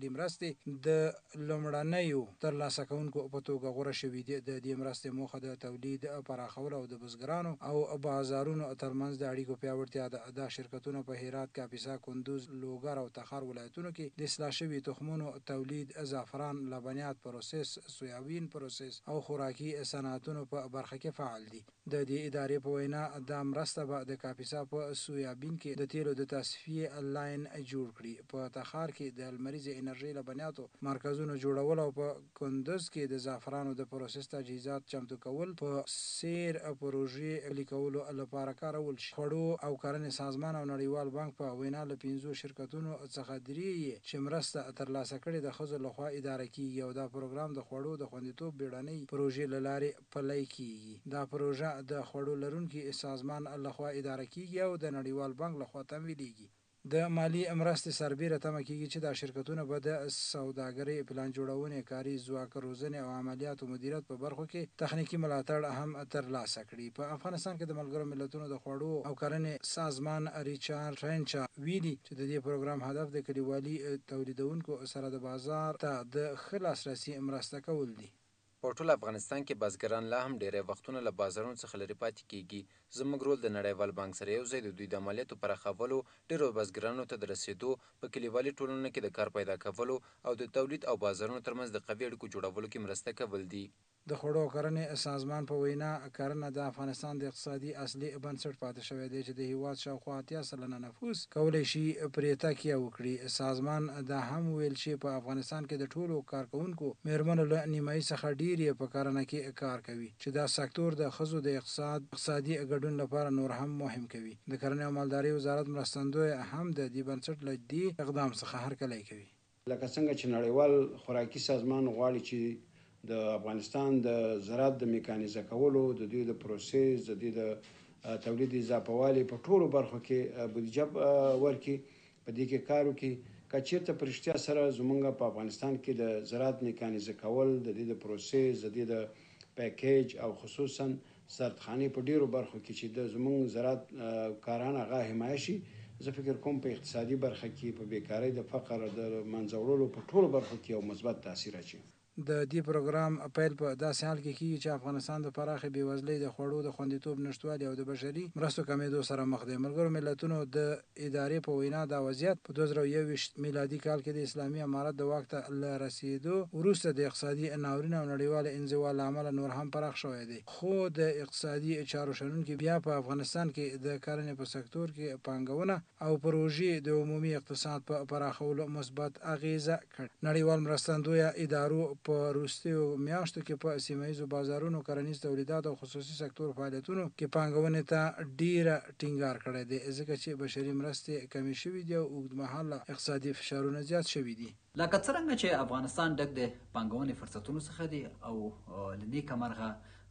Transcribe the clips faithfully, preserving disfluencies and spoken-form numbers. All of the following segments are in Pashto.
مالي مرستې د لومړنیو ترلاسه کوونکو په توګه غوره شوي دي. د دې مرستې موخه د تولید پراخول او د بزګرانو او بازارونو ترمنځ د اړیکو پیاوړتیا ده. دا شرکتونه په هرات، کاپیسا، کندوز، لوګر او تخار ولایتونو کې د اصلاح شوي تخمونو تولید، زعفران، لبنیات پروسس، سویابین پروسس او خوراکي صنعتونو په برخه کې فعال دي. د دې ادارې په وینا دا مرسته به د کاپیسا په سویابین کې د تیلو د تصفیې لاین جوړ کړي، په تخار کې د لمریزې انرژۍ لبنیاتو مرکزونو جوړول او په کندوز کې د زعفرانو د پروسس تجهیزات چمتو کول په سیر پروژې لیکولو لپاره کارول شي. خوړو او کرنې سازمان او نړیوال بانک په وینا له پنځو شرکتونو څخه درې چې مرسته ترلاسه کړې د ښځو لخوا اداره کیږي او دا پروګرام د خوړو د خوندیتوب بیړنۍ پروژې له لارې پلی کیږي. دا پروژه د خوړو لرونکي سازمان لخوا اداره کیږي او د نړیوال بانک لخوا تمویلیږي. د مالی مرستې سربیره تمه کیږي چې دا شرکتونه به د سوداګرۍ، پلان جوړونې، کاري ځواک روزنې او عملیاتو مدیریت په برخو کې تخنیکي ملاتړ هم ترلاسه کړي. په افغانستان کې د ملګرو ملتونو د خوړو او کرنې سازمان ریچارډ فرینچا ویلي چې د دې پروګرام هدف د کلیوالي تولیدونکو سره د بازار ته د ښه لاسرسي مرسته کول دي. په ټول افغانستان کې بزګران لا هم ډیری وختونه له بازارونو څخه لرې پاتې کیږي. زموږ رول د نړیوال بانک سره یو ځای د دوی د عملیاتو پراخولو، ډیرو بزګرانو ته د رسیدو، په کلیوالي ټولنو کې د کار پیدا کولو او د تولید او بازارونو ترمنځ د قوي اړیکو جوړولو کې مرسته کول دي. د خوړو او کرنې سازمان په وینا کرنه د افغانستان د اقتصادي اصلي بنسټ پاتې شوی دی چې د هیواد شاوخوا اتیا سلنه نفوس کولی شي پرې تکیه وکړي. سازمان دا هم ویل چې په افغانستان کې د ټولو کارکوونکو میرمنو له نیمایي څخه ډېرې په کرنه کې کار کوي، چې دا سکتور د ښځو د اقتصاد اقتصادي ګډون لپاره نور هم مهم کوي. د کرنې او مالدارۍ وزارت مرستندوی هم د دې بنسټ له دې اقدام څخه هرکلی کوي. لکه څنګه چې نړیوال خوراکي سازمان غواړي چې د افغانستان د زراعت د میکانیزه کولو، د دوی د پروسس، د دوی د تولید اضافه والي په ټولو برخو کې بودیجه ورکړي، په دې کې کار وکړي. که چېرته په رښتیا سره زموږ په افغانستان کې د زراعت میکانیزه کول، د دې د پروسس، د دې د پیکیج او خصوصا سردخانې په ډیرو برخو کې چې د زموږ زراعت کاران هغه حمایه شي، زه فکر کوم په اقتصادي برخه کې، په بیکارۍ، د فقر د منځه وړلو په ټولو برخو کې یو مثبت تاثیر اچوي. د دې پروګرام پیل په داسې حال کې کیږي چې افغانستان د پراخې بېوزلۍ، د خوړو د خوندیتوب نشتوالي او د بشري مرستو کمېدو سره مخ دی. ملګرو ملتونو د ادارې په وینا دا وضعیت په دوه زره یو ویشت میلادي کال کې د اسلامي امارت د واک ته له رسیدو وروسته د اقتصادي ناورین او نړیوال انزوا له امله نور هم پراخ شوی دی. خو د اقتصادي چارو شنونکي بیا په افغانستان کې د کرنې په سکتور کې پانګونه او پروژې د عمومي اقتصاد په پراخولو مثبت اغیزه کړې. نړیوال مرستندویه ادارو په وروستیو میاشتو کې په سیمه ییزو بازارونو، کرنیز تولیدات او خصوصي سکتور فعالیتونو کې پانګونې ته ډیره ټینګار کړی دی، ځکه چې بشري مرستې کمې شوي دي او اوږدمهاله اقتصادي فشارونه زیات شوي دي. لکه څرنګه چې افغانستان ډک د پانګونې فرصتونو څخه دی او له نیکه مرغه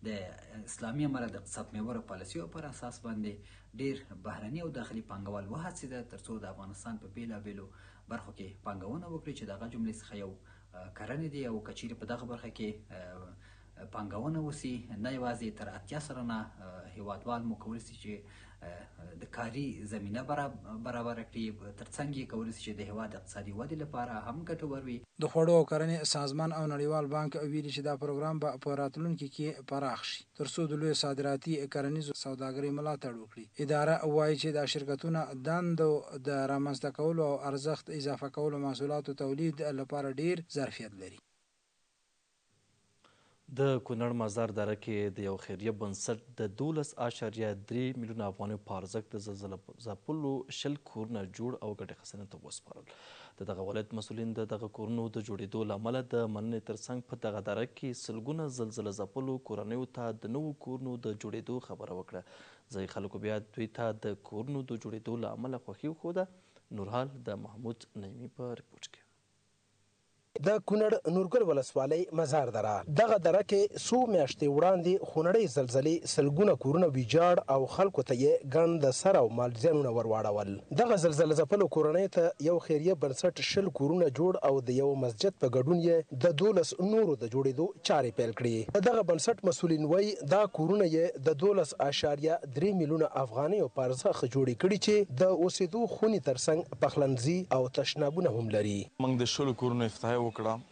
د اسلامي امارت د اقتصاد محوره پالیسیو پر اساس باندې ډیر بهرني او داخلي پانګوال وهڅېده ترڅو د افغانستان په بیلابیلو برخو کې پانګونه وکړي، چې دغه جملې څخه یو کرنې دی. او که چیرې په دغه برخه کې پانګونه وسي، نه یوازې تر اتیا سلنه هیوادوال مو کولی شي چې د کاري زمینه برابره کړي، ترڅنګ یې کولی شي چې د هیواد اقتصادي ودې لپاره هم ګټور وي. د خوړو او کرنې سازمان او نړیوال بانک ویلي چې دا پروګرام به په راتلونکي کې پراخ شي ترڅو د لویو صادراتي کرنیزو سوداګرۍ ملاتړ وکړي. اداره وایي چې دا شرکتونه دندو د رامنځته کولو او ارزښت اضافه کولو محصولاتو تولید لپاره ډیر ظرفیت لري. د کونړ مزار دره کې د یو خیریه بنسټ د دولس اعشاریه درې میلیونه افغانیو په ارزښت د زلزله ځپلو شل کورونه جوړ او ګټې خزانې ته وسپارل. د دغه ولایت مسؤلین د دغه کورونو د جوړېدو له امله د مننې ترڅنګ په دغه دره کې سلګونه زلزله ځپلو کورنیو ته د نوو کورونو د جوړېدو خبره وکړه. ځایي خلکو بیا دوی ته د کورونو د جوړېدو له امله خوښي وښوده. نورحال د محمود نعیمي په ریپورټ کې. د کونړ نورګل ولسوالۍ مزار دره. دغه دره کې څو میاشتې وړاندې خونړۍ زلزلې سلګونه کورونه ویجاړ او خلکو ته یې ګڼ د سر او مال زیانونه ور واړول. دغه زلزله ځپلو کورنۍ ته یو خیریه بنسټ شل کورونه جوړ او د یو مسجد په ګډون یې د دولس نورو د جوړېدو چارې پیل کړې. دغه بنسټ مسؤلین وایي دا کورونه یې د دولس اشاریه درې میلیونه افغانیو په ارزښت جوړې کړي چې د اوسېدو خونې ترڅنګ پخلنځي او تشنابونه هم لري. موږ د شلو کورونو افتتاح وکړه